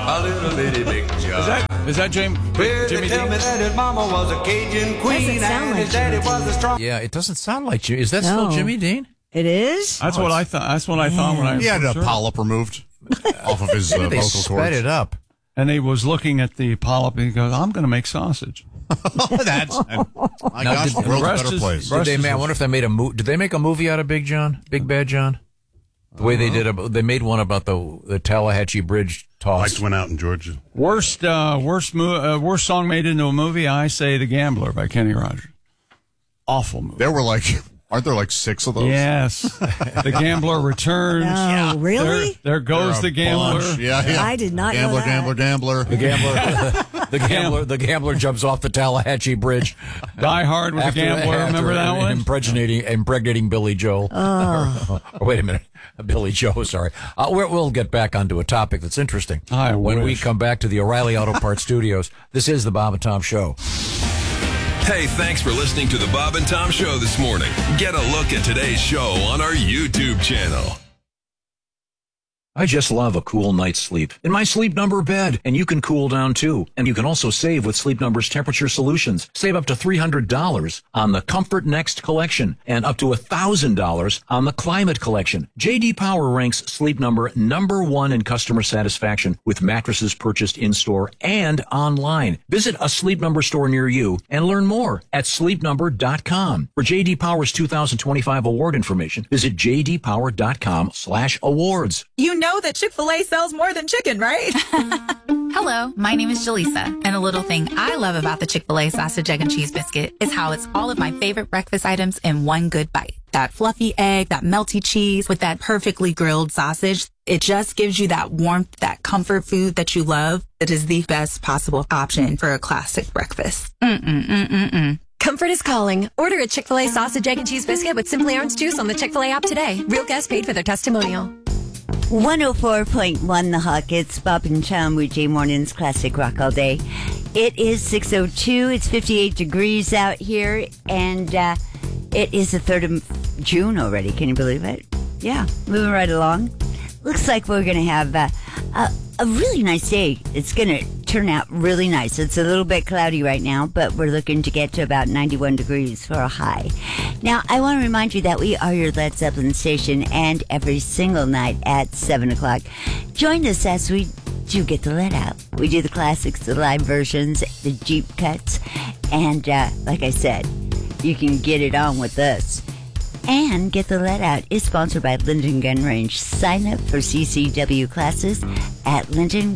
a little bitty Big John. Is that Jimmy Jimmy tell Dean? me that his mama was a Cajun queen and his daddy was a strong. Yeah, it doesn't sound like Jimmy. Is that still Jimmy Dean? It is? That's what I thought. That's what I thought when I. He had a polyp removed off of his vocal They cords. sped it up. And he was looking at the polyp and he goes, "I'm going to make sausage." That's my Now, gosh, did- the world's a rest better is- place. rest- I wonder if they made a movie. Did they make a movie out of Big John? Big Bad John? The way they did they made one about the Tallahatchie Bridge toss. Lights went out in Georgia. Worst song made into a movie. I say "The Gambler" by Kenny Rogers. Awful movie. There were aren't there like 6 of those? Yes, The Gambler returns. No, really? There goes the gambler. Bunch. Yeah. I did not Gambler, know that. gambler. The gambler jumps off the Tallahatchie Bridge. Die Hard with the Gambler. Remember that one? Impregnating Billy Joe. Or wait a minute, Billy Joe. Sorry. We'll get back onto a topic that's interesting when we come back to the O'Reilly Auto Parts Studios. This is the Bob and Tom Show. Hey, thanks for listening to the Bob and Tom Show this morning. Get a look at today's show on our YouTube channel. I just love a cool night's sleep in my Sleep Number bed, and you can cool down too. And you can also save with Sleep Number's temperature solutions. Save up to $300 on the Comfort Next collection and up to $1,000 on the Climate collection. J.D. Power ranks Sleep Number #1 in customer satisfaction with mattresses purchased in-store and online. Visit a Sleep Number store near you and learn more at sleepnumber.com. For J.D. Power's 2025 award information, visit jdpower.com/awards. You know that Chick-fil-A sells more than chicken, right? Hello, my name is Jaleesa, and a little thing I love about the Chick-fil-A sausage, egg, and cheese biscuit is how it's all of my favorite breakfast items in one good bite. That fluffy egg, that melty cheese with that perfectly grilled sausage. It just gives you that warmth, that comfort food that you love. That is the best possible option for a classic breakfast. Comfort is calling. Order a Chick-fil-A sausage, egg, and cheese biscuit with Simply Orange Juice on the Chick-fil-A app today. Real guests paid for their testimonial. 104.1 The Hawk. It's Bob and Tom, weekday mornings, classic rock all day. It is 6:02. It's 58 degrees out here, and it is the 3rd of June already. Can you believe it? Yeah, moving right along. Looks like we're going to have a really nice day. It's going to turn out really nice. It's a little bit cloudy right now, but we're looking to get to about 91 degrees for a high. Now, I want to remind you that we are your Led Zeppelin station, and every single night at 7 o'clock, join us as we do get the let out. We do the classics, the live versions, the deep cuts, and like I said, you can get it on with us. And Get the Let Out is sponsored by Linden Gun Range. Sign up for CCW classes at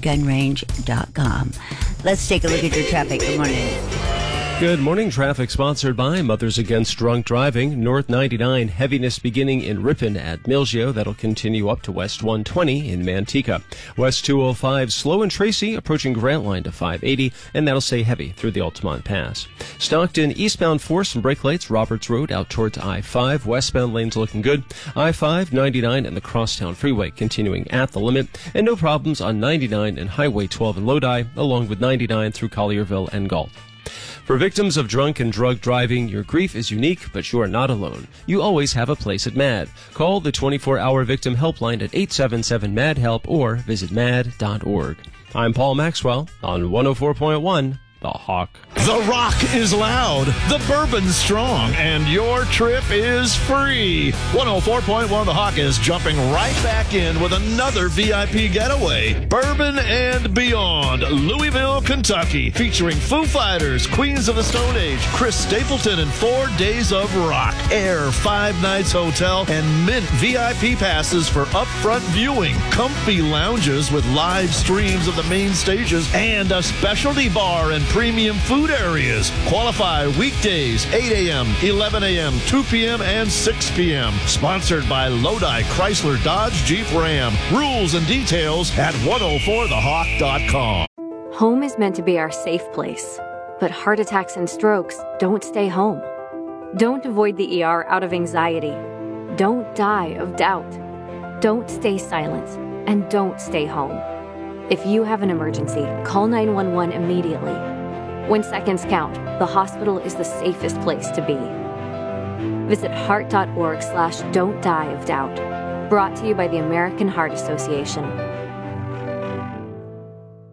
lindengunrange.com. Let's take a look at your traffic. Good morning. Good morning. Traffic sponsored by Mothers Against Drunk Driving. North 99, heaviness beginning in Ripon at Milgio. That'll continue up to West 120 in Manteca. West 205, slow in Tracy, approaching Grant Line to 580, and that'll stay heavy through the Altamont Pass. Stockton, eastbound for some brake lights, Roberts Road out towards I-5. Westbound lanes looking good. I-5, 99, and the Crosstown Freeway continuing at the limit. And no problems on 99 and Highway 12 in Lodi, along with 99 through Collierville and Galt. For victims of drunk and drug driving, your grief is unique, but you are not alone. You always have a place at MAD. Call the 24-hour victim helpline at 877-MAD-HELP or visit mad.org. I'm Paul Maxwell on 104.1 The Hawk. The rock is loud, the bourbon's strong, and your trip is free. 104.1 The Hawk is jumping right back in with another VIP getaway. Bourbon and Beyond, Louisville, Kentucky, featuring Foo Fighters, Queens of the Stone Age, Chris Stapleton, and 4 Days of Rock. Air 5 Nights Hotel and Mint VIP passes for upfront viewing, comfy lounges with live streams of the main stages, and a specialty bar and premium food areas. Qualify weekdays 8 a.m., 11 a.m., 2 p.m., and 6 p.m. Sponsored by Lodi Chrysler Dodge Jeep Ram. Rules and details at 104thehawk.com. Home is meant to be our safe place, but heart attacks and strokes don't stay home. Don't avoid the ER out of anxiety. Don't die of doubt. Don't stay silent, and don't stay home. If you have an emergency, call 911 immediately. When seconds count, the hospital is the safest place to be. Visit heart.org/don't die of doubt. Brought to you by the American Heart Association.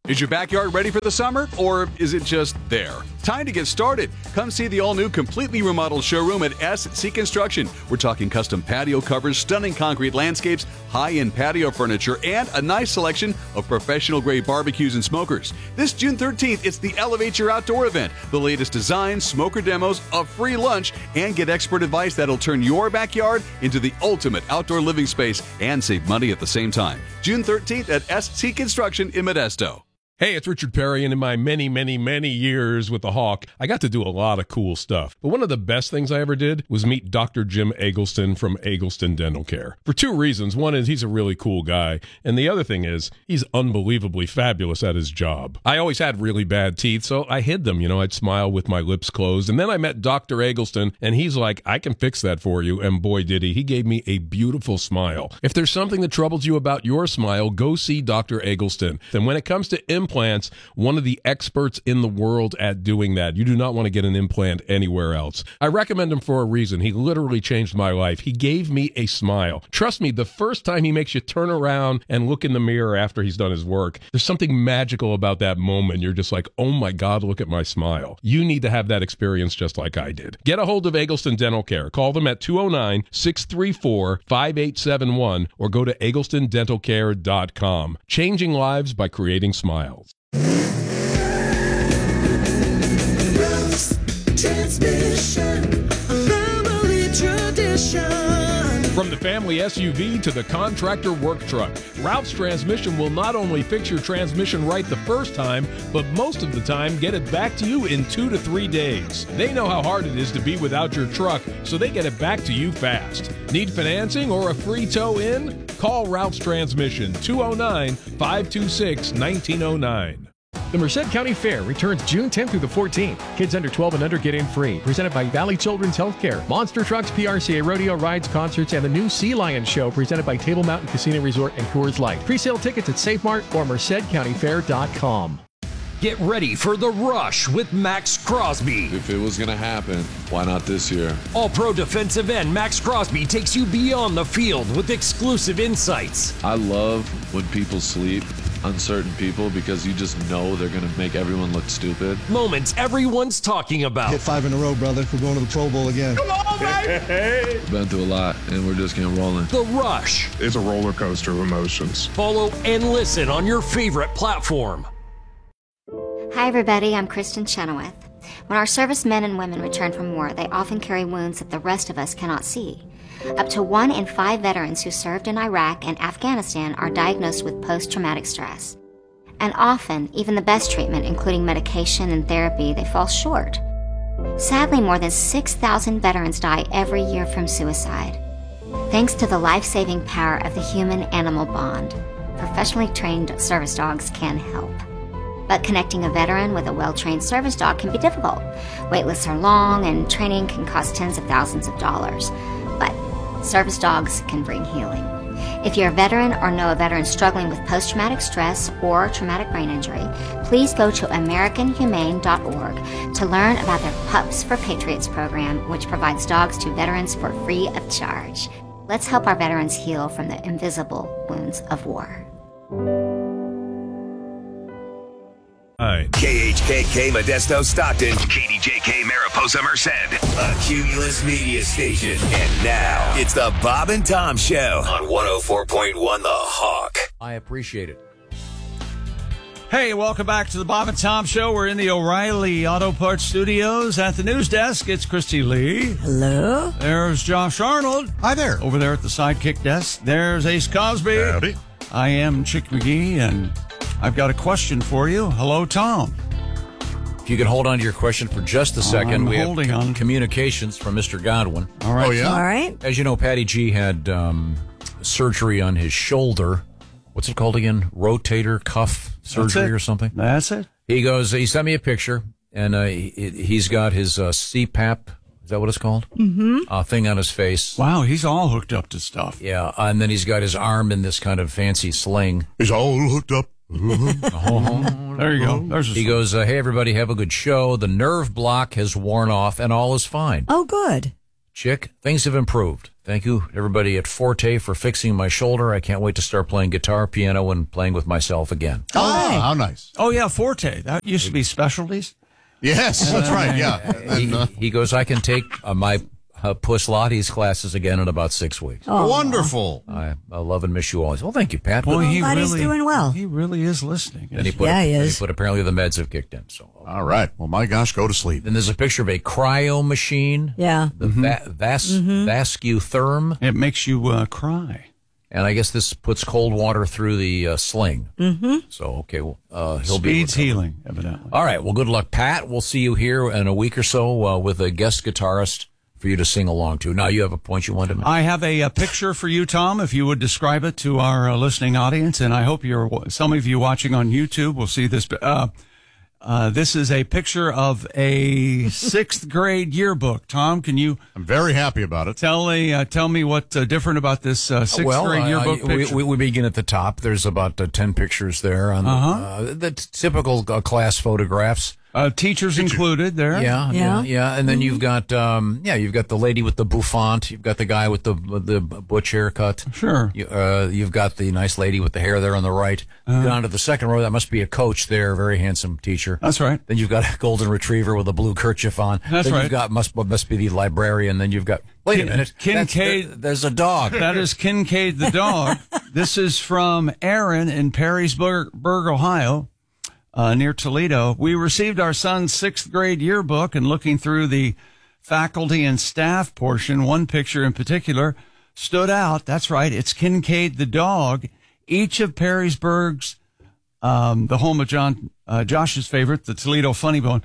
Is your backyard ready for the summer, or is it just there? Time to get started. Come see the all-new, completely remodeled showroom at SC Construction. We're talking custom patio covers, stunning concrete landscapes, high-end patio furniture, and a nice selection of professional-grade barbecues and smokers. This June 13th, it's the Elevate Your Outdoor event. The latest designs, smoker demos, a free lunch, and get expert advice that'll turn your backyard into the ultimate outdoor living space and save money at the same time. June 13th at SC Construction in Modesto. Hey, it's Richard Perry, and in my many years with the Hawk, I got to do a lot of cool stuff. But one of the best things I ever did was meet Dr. Jim Eggleston from Eggleston Dental Care. For two reasons. One is he's a really cool guy, and the other thing is he's unbelievably fabulous at his job. I always had really bad teeth, so I hid them. I'd smile with my lips closed. And then I met Dr. Eggleston, and he's like, I can fix that for you. And boy, did he. He gave me a beautiful smile. If there's something that troubles you about your smile, go see Dr. Eggleston. And when it comes to implants, one of the experts in the world at doing that. You do not want to get an implant anywhere else. I recommend him for a reason. He literally changed my life. He gave me a smile. Trust me, the first time he makes you turn around and look in the mirror after he's done his work, there's something magical about that moment. You're just like, oh my God, look at my smile. You need to have that experience just like I did. Get a hold of Eggleston Dental Care. Call them at 209-634-5871 or go to egglestondentalcare.com. Changing lives by creating smiles. Transmission, family tradition. From the family SUV to the contractor work truck, Ralph's Transmission will not only fix your transmission right the first time, but most of the time get it back to you in 2 to 3 days. They know how hard it is to be without your truck, so they get it back to you fast. Need financing or a free tow in? Call Ralph's Transmission, 209-526-1909. The Merced County Fair returns June 10th through the 14th. Kids under 12 and under get in free. Presented by Valley Children's Healthcare, Monster Trucks, PRCA Rodeo Rides, Concerts, and the new Sea Lion Show presented by Table Mountain Casino Resort and Coors Light. Pre-sale tickets at SafeMart or MercedCountyFair.com. Get ready for The Rush with Max Crosby. If it was going to happen, why not this year? All-pro defensive end Max Crosby takes you beyond the field with exclusive insights. I love when people sleep, uncertain people, because you just know they're going to make everyone look stupid. Moments everyone's talking about. Hit 5 in a row, brother. We're going to the Pro Bowl again. Come on, baby! We've been through a lot, and we're just getting rolling. The Rush. It's a roller coaster of emotions. Follow and listen on your favorite platform. Hi, everybody. I'm Kristen Chenoweth. When our servicemen and women return from war, they often carry wounds that the rest of us cannot see. Up to 1 in 5 veterans who served in Iraq and Afghanistan are diagnosed with post-traumatic stress. And often, even the best treatment, including medication and therapy, they fall short. Sadly, more than 6,000 veterans die every year from suicide. Thanks to the life-saving power of the human-animal bond, professionally trained service dogs can help. But connecting a veteran with a well-trained service dog can be difficult. Wait lists are long and training can cost tens of thousands of dollars. But service dogs can bring healing. If you're a veteran or know a veteran struggling with post-traumatic stress or traumatic brain injury, please go to AmericanHumane.org to learn about their Pups for Patriots program, which provides dogs to veterans for free of charge. Let's help our veterans heal from the invisible wounds of war. KHKK Modesto Stockton, KDJK Mariposa Merced, a Cumulus Media Station. And now, it's the Bob and Tom Show on 104.1 The Hawk. I appreciate it. Hey, welcome back to the Bob and Tom Show. We're in the O'Reilly Auto Parts Studios. At the news desk, it's Christy Lee. Hello. There's Josh Arnold. Hi there. Over there at the Sidekick desk, there's Ace Cosby. Howdy. I am Chick McGee, and I've got a question for you. Hello, Tom. If you can hold on to your question for just a second, we have communications from Mr. Godwin. All right. Oh, yeah? All right. As you know, Patty G had surgery on his shoulder. What's it called again? Rotator cuff surgery or something? That's it. He sent me a picture, and he's got his CPAP, is that what it's called? Mm-hmm. Thing on his face. Wow, he's all hooked up to stuff. Yeah, and then he's got his arm in this kind of fancy sling. He's all hooked up. There you go. He goes, hey, everybody, have a good show. The nerve block has worn off, and all is fine. Oh, good. Chick, things have improved. Thank you, everybody at Forte, for fixing my shoulder. I can't wait to start playing guitar, piano, and playing with myself again. Oh, how nice. Oh, yeah, Forte. That used to be Specialties. Yes, that's right, yeah. He goes, I can take my Puss Lottie's classes again in about 6 weeks. Oh. Wonderful. I love and miss you always. Well, thank you, Pat. Well, Glad he's doing well. He really is listening. And he is. But apparently the meds have kicked in. So all right. Well, my gosh, go to sleep. Then there's a picture of a cryo machine. Yeah. The Vascutherm. It makes you cry. And I guess this puts cold water through the sling. Mm-hmm. So, okay, well, he'll be Speed's healing, evidently. All right, well, good luck, Pat. We'll see you here in a week or so with a guest guitarist for you to sing along to. Now, you have a point you wanted to make? I have a picture for you, Tom, if you would describe it to our listening audience, and I hope some of you watching on YouTube will see this. This is a picture of a 6th grade yearbook. Tom, can you? I'm very happy about it. Tell me what's different about this 6th grade yearbook picture. We begin at the top. There's about 10 pictures there on the typical class photographs. Teachers included there. Yeah. And then you've got you've got the lady with the bouffant. You've got the guy with the butch haircut. Sure. You've got the nice lady with the hair there on the right. You go down to the second row. That must be a coach there, very handsome teacher. That's right. Then you've got a golden retriever with a blue kerchief on. That's then right. You've got must be the librarian. Then you've got wait a minute, Kincaid. There's a dog. That is Kincaid the dog. This is from Aaron in Perrysburg, Ohio. Near Toledo. We received our son's 6th grade yearbook, and looking through the faculty and staff portion, one picture in particular stood out. That's right. It's Kincaid the dog. Each of Perrysburg's, the home of Josh's favorite, the Toledo Funny Bone.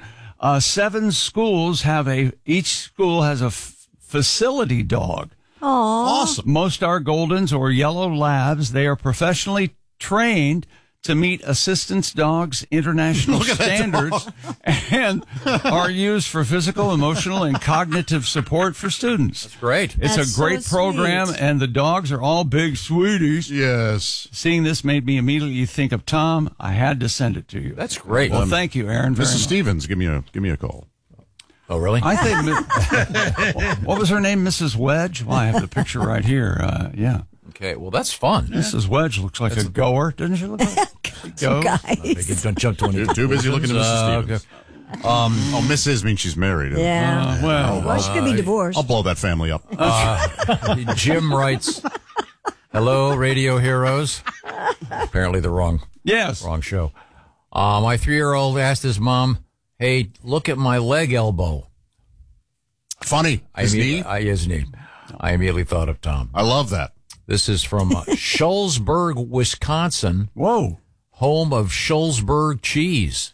7 schools each school has a facility dog. Aww. Awesome. Most are Goldens or Yellow Labs. They are professionally trained to meet assistance dogs' international standards and are used for physical, emotional, and cognitive support for students. That's great. It's a great program, sweet. and the dogs are all big sweeties. Yes. Seeing this made me immediately think of Tom. I had to send it to you. That's great. Well, thank you, Aaron. Mrs. Stevens, give me a call. Oh, really? I think, what was her name, Mrs. Wedge? Well, I have the picture right here. Yeah. Okay, well, that's fun. Mrs. Wedge looks like a goer, doesn't she look like? Go. Don't jump to any. You're too busy looking at Mrs. Stevens. Mrs. means she's married. Yeah. Well, she could be divorced. I'll blow that family up. Jim writes, "Hello, radio heroes." Apparently the wrong show. My 3-year-old asked his mom, "Hey, look at my leg elbow." Funny. His knee? His knee. I immediately thought of Tom. I love that. This is from Schulzburg, Wisconsin. Whoa. Home of Schulzburg cheese.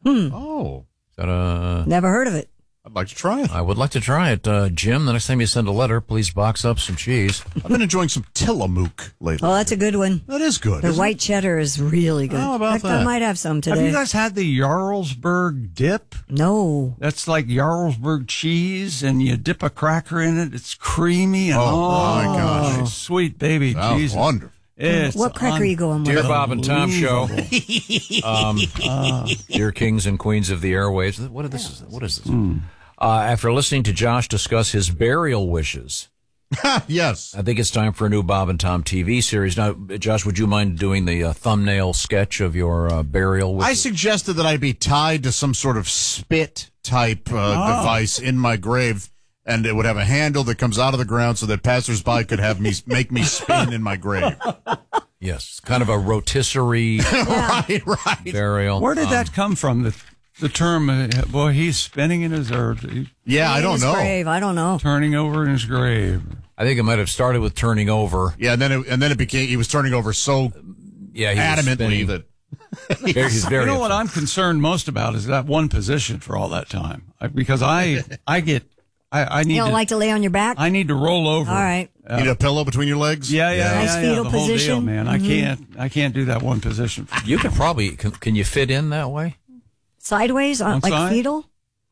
Oh. Is that Never heard of it. I'd like to try it. I would like to try it. Jim, the next time you send a letter, please box up some cheese. I've been enjoying some Tillamook lately. Oh, that's a good one. That is good. The white cheddar is really good. How about In fact, that? I might have some today. Have you guys had the Jarlsberg dip? No. That's like Jarlsberg cheese, and you dip a cracker in it. It's creamy. And, my gosh. Sweet baby That was Jesus. wonderful. What cracker are you going with? Dear Bob and Tom Show. Unbelievable. Dear kings and queens of the airwaves. What is this? After listening to Josh discuss his burial wishes, yes, I think it's time for a new Bob and Tom TV series. Now, Josh, would you mind doing the thumbnail sketch of your burial wishes? I suggested that I be tied to some sort of spit type device in my grave, and it would have a handle that comes out of the ground so that passersby could have me make me spin in my grave. Yes, kind of a rotisserie right. burial. Where did that come from? The term, boy, he's spinning in his Yeah, I don't know. Grave. I don't know. Turning over in his grave. I think it might have started with turning over. Yeah, and then it became he was turning over so adamantly that he's very. You know what I'm concerned most about is that one position for all that time, because I need. You don't like to lay on your back? I need to roll over. All right. Need a pillow between your legs? Yeah. Nice fetal the whole deal, position. man. I can't do that one position. You could probably can you fit in that way? Sideways, like side? fetal?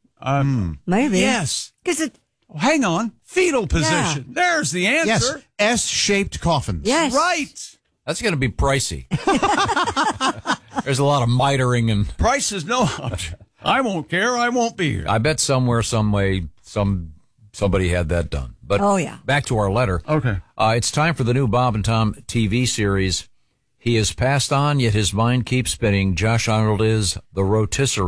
Maybe. Yes. Because it. Hang on. Fetal position. Yeah. There's the answer. Yes. S-shaped coffins. Yes. Right. That's going to be pricey. There's a lot of mitering and price is no option. I won't care. I won't be here. I bet somewhere, some way, some somebody had that done. But Oh, yeah. back to our letter. Okay. It's time for the new Bob and Tom TV series. He has passed on, yet his mind keeps spinning. Josh Arnold is the rotisserie.